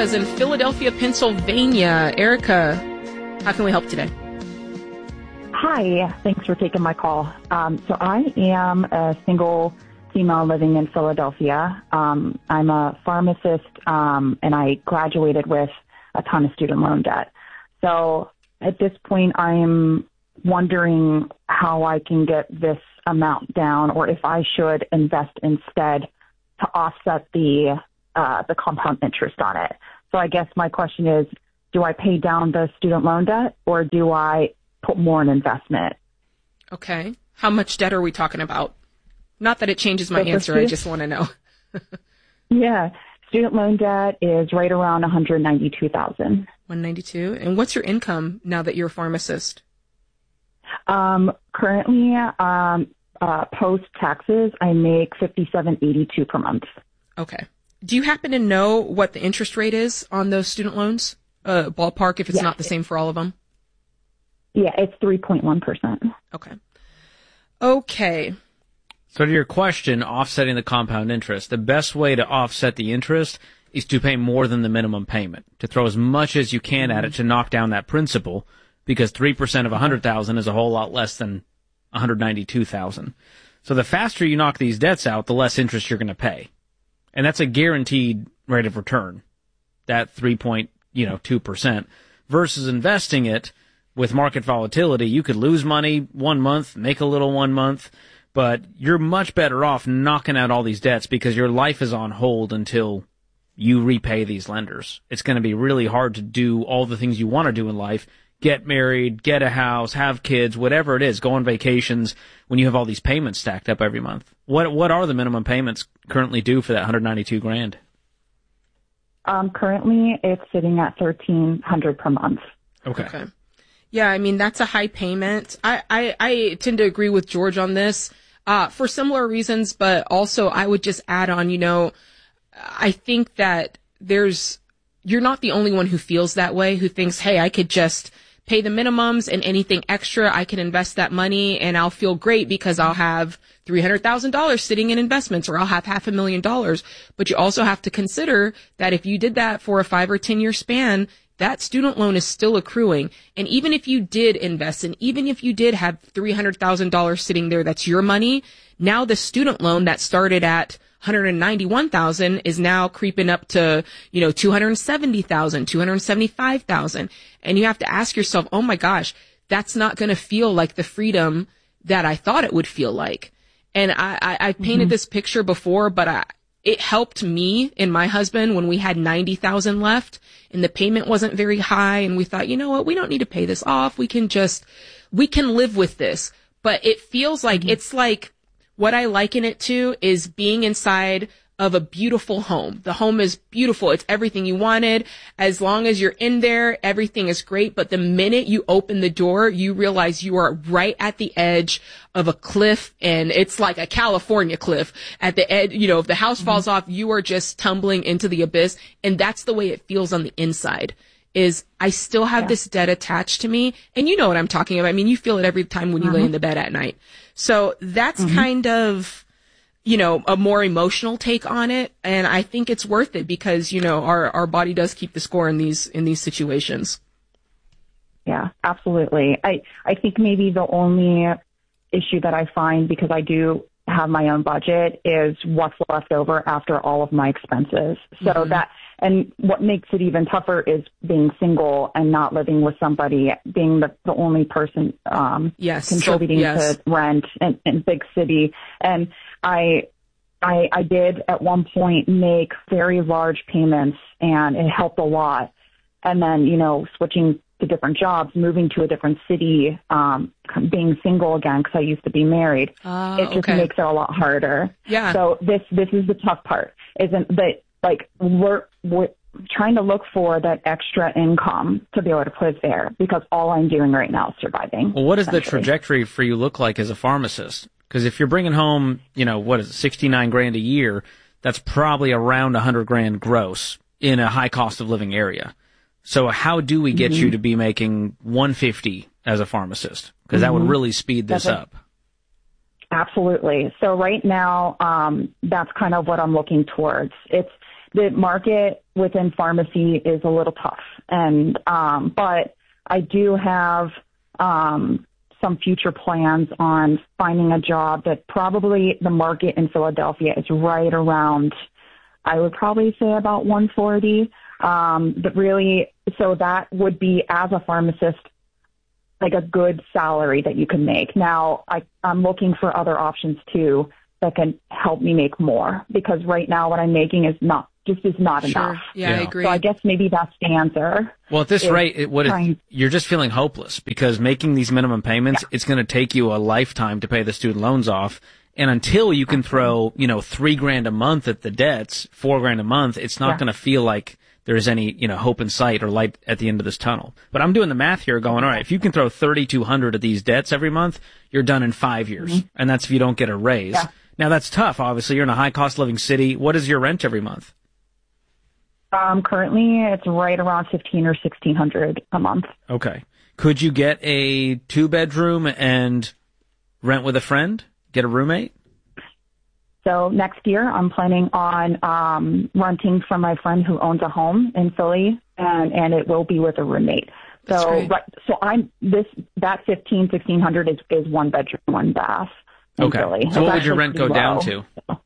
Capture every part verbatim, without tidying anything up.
is in Philadelphia, Pennsylvania. Erica, how can we help today? Hi, thanks for taking my call. Um, so I am a single female living in Philadelphia. Um, I'm a pharmacist, um, and I graduated with a ton of student loan debt. So at this point, I'm wondering how I can get this amount down, or if I should invest instead to offset the uh, the compound interest on it. So I guess my question is, do I pay down the student loan debt, or do I put more in investment? Okay. How much debt are we talking about? Not that it changes my so answer. Student, I just want to know. Yeah. Student loan debt is right around one hundred ninety-two thousand dollars. one hundred ninety-two thousand dollars. And what's your income now that you're a pharmacist? Um, currently, um, uh, post taxes, I make fifty-seven eighty-two per month. Okay. Do you happen to know what the interest rate is on those student loans? Uh, ballpark, if it's yeah. not the same for all of them? Yeah, it's three point one percent. Okay. Okay. So to your question, offsetting the compound interest, the best way to offset the interest is to pay more than the minimum payment, to throw as much as you can at it to knock down that principal, because three percent of one hundred thousand is a whole lot less than one hundred ninety-two thousand. So the faster you knock these debts out, the less interest you're going to pay. And that's a guaranteed rate of return, that three point two percent, versus investing it with market volatility. You could lose money one month, make a little one month, but you're much better off knocking out all these debts because your life is on hold until you repay these lenders. It's going to be really hard to do all the things you want to do in life. Get married, get a house, have kids, whatever it is, go on vacations when you have all these payments stacked up every month. What what are the minimum payments currently due for that one hundred ninety-two grand? Um, currently, it's sitting at thirteen hundred per month. Okay. okay. Yeah, I mean, that's a high payment. I, I, I tend to agree with George on this uh, for similar reasons, but also I would just add on, you know, I think that there's, you're not the only one who feels that way, who thinks, hey, I could just pay the minimums and anything extra, I can invest that money and I'll feel great because I'll have three hundred thousand dollars sitting in investments, or I'll have half a million dollars. But you also have to consider that if you did that for a five or ten year span, that student loan is still accruing. And even if you did invest, and even if you did have three hundred thousand dollars sitting there, that's your money. Now the student loan that started at one hundred ninety-one thousand dollars is now creeping up to, you know, two hundred seventy thousand dollars, two hundred seventy-five thousand dollars. And you have to ask yourself, oh my gosh, that's not going to feel like the freedom that I thought it would feel like. And I, I, I painted mm-hmm. this picture before, but I, it helped me and my husband when we had ninety thousand dollars left and the payment wasn't very high. And we thought, you know what, we don't need to pay this off. We can just, we can live with this. But it feels like, mm-hmm. it's like, what I liken it to is being inside of a beautiful home. The home is beautiful. It's everything you wanted. As long as you're in there, everything is great. But the minute you open the door, you realize you are right at the edge of a cliff, and it's like a California cliff. At the edge, you know, if the house mm-hmm. falls off, you are just tumbling into the abyss. And that's the way it feels on the inside. Is I still have yeah. this debt attached to me. And you know what I'm talking about. I mean, you feel it every time when you mm-hmm. lay in the bed at night. So that's mm-hmm. kind of, you know, a more emotional take on it. And I think it's worth it because, you know, our, our body does keep the score in these, in these situations. Yeah, absolutely. I, I think maybe the only issue that I find, because I do have my own budget, is what's left over after all of my expenses. So mm-hmm. that, and what makes it even tougher is being single and not living with somebody, being the, the only person um, yes. contributing so, yes. to rent in, in big city. And I, I, I did at one point make very large payments, and it helped a lot. And then, you know, switching to different jobs, moving to a different city, um, being single again because I used to be married, uh, it just okay. makes it a lot harder. Yeah. So this this is the tough part, isn't that? Like we're we're trying to look for that extra income to be able to put there, because all I'm doing right now is surviving. Well, what does the trajectory for you look like as a pharmacist? Because if you're bringing home, you know, what is it, sixty-nine grand a year, that's probably around one hundred grand gross in a high cost of living area. So how do we get mm-hmm. you to be making one hundred fifty as a pharmacist? Because mm-hmm. that would really speed this that's up. A, absolutely. So right now, um, that's kind of what I'm looking towards. It's the market within pharmacy is a little tough. And, um, but I do have, um, some future plans on finding a job that probably the market in Philadelphia is right around, I would probably say about one forty. Um, but really, so that would be, as a pharmacist, like a good salary that you can make. Now, I, I'm looking for other options too that can help me make more, because right now what I'm making is not, just is not Sure. enough. Yeah, Yeah. I agree. So I guess maybe that's the answer. Well, at this is rate, it, what it, trying- you're just feeling hopeless, because making these minimum payments, Yeah. it's going to take you a lifetime to pay the student loans off. And until you can throw, you know, three grand a month at the debts, four grand a month, it's not Yeah. going to feel like there's any, you know, hope in sight or light at the end of this tunnel. But I'm doing the math here going, all right, if you can throw thirty-two hundred of these debts every month, you're done in five years. Mm-hmm. And that's if you don't get a raise. Yeah. Now that's tough. Obviously, you're in a high cost living city. What is your rent every month? Um, currently it's right around fifteen or sixteen hundred a month. Okay. Could you get a two bedroom and rent with a friend? Get a roommate? So next year, I'm planning on um, renting from my friend who owns a home in Philly, and, and it will be with a roommate. That's So, great. right, so I'm this that fifteen, sixteen hundred is is one bedroom, one bath in Okay. Philly. So It's what would your actually rent go pretty down low. to?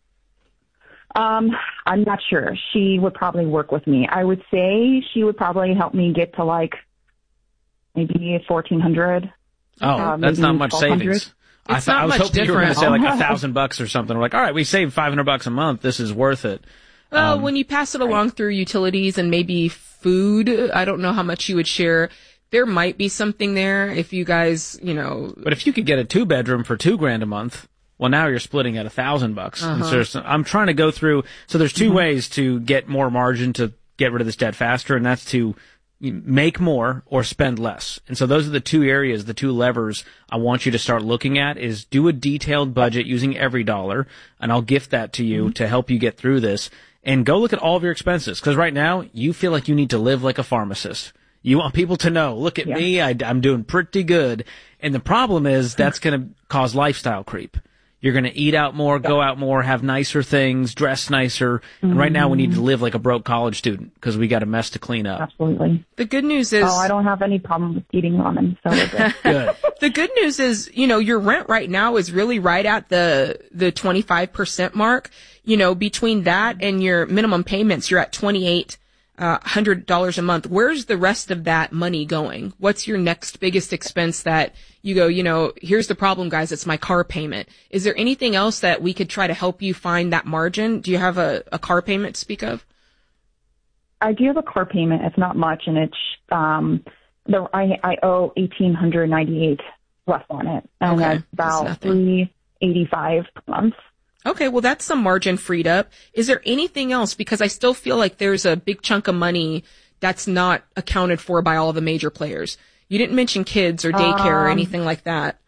Um, I'm not sure. She would probably work with me. I would say she would probably help me get to like maybe fourteen hundred. Oh, Uh, that's maybe not much twelve hundred. savings. I, It's thought, not I was much hoping you were going to say different. like a thousand bucks or something. We're like, all right, we saved five hundred bucks a month. This is worth it. Well, Um, when you pass it along through utilities and maybe food, I don't know how much you would share. There might be something there if you guys, you know, But if you could get a two bedroom for two grand a month, well, now you're splitting at a thousand bucks. And so there's- I'm trying to go through. So there's 2 ways to get more margin to get rid of this debt faster, and that's to make more or spend less. And so those are the two areas, the two levers I want you to start looking at is do a detailed budget using every dollar, and I'll gift that to you to help you get through this. And go look at all of your expenses, because right now you feel like you need to live like a pharmacist. You want people to know, look at Yeah. me, I, I'm doing pretty good. And the problem is that's going to cause lifestyle creep. You're going to eat out more, go out more, have nicer things, dress nicer. And right now we need to live like a broke college student because we got a mess to clean up. Absolutely. the good news is Oh, I don't have any problem with eating ramen, so we're good. Good. the good news is, you know, your rent right now is really right at the the twenty-five percent mark. You know, between that and your minimum payments, you're at twenty-eight hundred dollars a month. Where's the rest of that money going? What's your next biggest expense that you go, you know, here's the problem, guys, it's my car payment. Is there anything else that we could try to help you find that margin? Do you have a, a car payment to speak of? I do have a car payment. It's not much, and it's um, the I I owe eighteen hundred ninety eight left on it, and Okay, that's that's about nothing. three eighty five per month. Okay, well, that's some margin freed up. Is there anything else? Because I still feel like there's a big chunk of money that's not accounted for by all the major players. You didn't mention kids or daycare or Um, anything like that.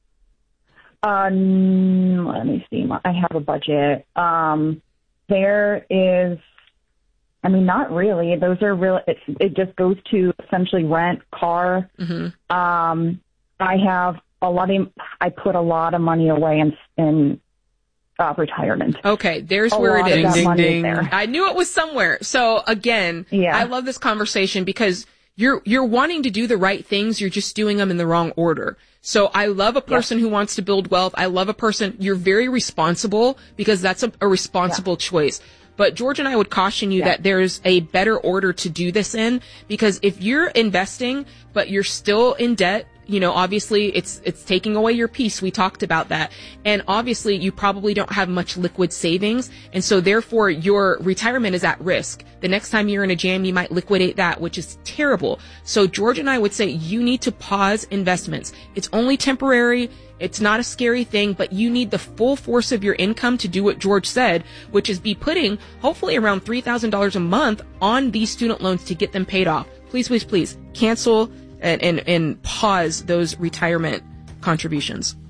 Um, let me see. I have a budget. Um, there is, I mean, not really. Those are real. It, it just goes to essentially rent, car. Mm-hmm. Um, I have a lot of. I put a lot of money away in in uh, retirement. Okay, there's A where lot it of is. that Ding, money ding, is there. I knew it was somewhere. So again, Yeah. I love this conversation because you're you're wanting to do the right things. You're just doing them in the wrong order. So I love a person who wants to build wealth. I love a person. You're very responsible because that's a, a responsible choice. But George and I would caution you Yeah. that there's a better order to do this in, because if you're investing but you're still in debt, you know, obviously it's it's taking away your peace. We talked about that. And obviously you probably don't have much liquid savings, and so therefore your retirement is at risk. The next time you're in a jam, you might liquidate that, which is terrible. So George and I would say you need to pause investments. It's only temporary. It's not a scary thing, but you need the full force of your income to do what George said, which is be putting hopefully around three thousand dollars a month on these student loans to get them paid off. Please, please, please cancel and, and, and pause those retirement contributions.